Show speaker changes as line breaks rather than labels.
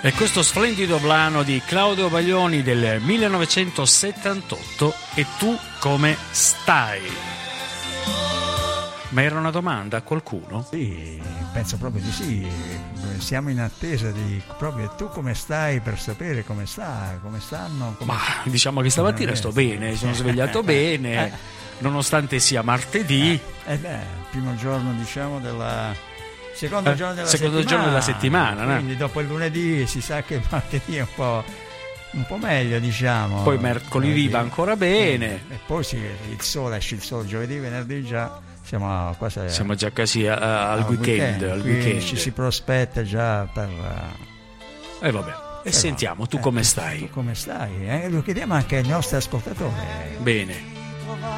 E questo splendido brano di Claudio Baglioni del 1978, E tu come stai? Ma era una domanda a qualcuno?
Sì, penso proprio di sì. Siamo in attesa di proprio tu come stai, per sapere come sta, come stanno.
Ma diciamo che stamattina sto bene, sono svegliato bene, nonostante sia martedì.
Primo giorno, diciamo, secondo giorno
della settimana,
quindi dopo il lunedì si sa che il martedì è un po' meglio, diciamo.
Poi mercoledì va ancora bene.
E poi esce il sole giovedì, venerdì già siamo
già quasi al weekend.
Ci si prospetta già per
e vabbè. E sentiamo, tu come stai?
Tu come stai? Lo chiediamo anche ai nostri ascoltatori.
Bene.